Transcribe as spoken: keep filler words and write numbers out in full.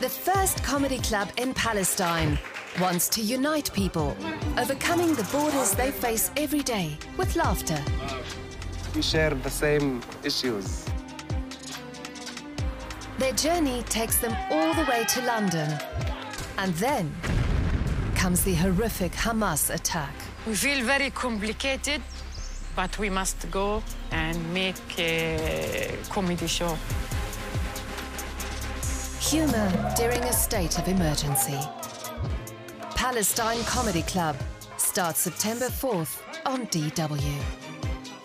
The first comedy club in Palestine wants to unite people, overcoming the borders they face every day with laughter. We share the same issues. Their journey takes them all the way to London. And then comes the horrific Hamas attack. We feel very complicated, but we must go and make a comedy show. Humour during a state of emergency. Palestine Comedy Club starts September fourth on D W.